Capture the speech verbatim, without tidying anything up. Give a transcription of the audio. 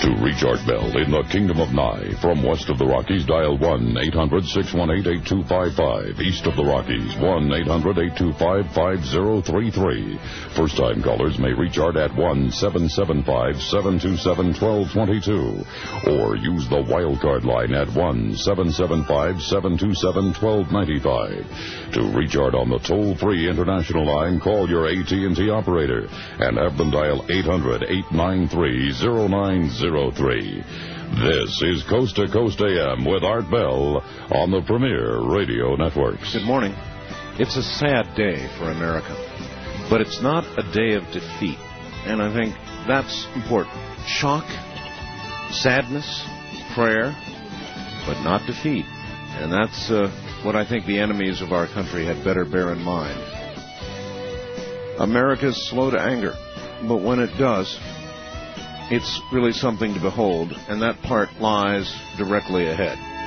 To reach Art Bell in the Kingdom of Nye, from west of the Rockies, dial one eight hundred six one eight eight two five five. East of the Rockies, one eight hundred eight two five five zero three three. First-time callers may reach Art at one seven seven five seven two seven one two two two. Or use the wildcard line at one seven seven five seven two seven one two nine five. To reach Art on the toll-free international line, call your A T and T operator and have them dial eight hundred eight nine three zero nine zero three. This is Coast to Coast A M with Art Bell on the Premier Radio Networks. Good morning. It's a sad day for America, but it's not a day of defeat, and I think that's important. Shock, sadness, prayer, but not defeat, and that's uh, what I think the enemies of our country had better bear in mind. America's slow to anger, but when it does, it's really something to behold, and that part lies directly ahead.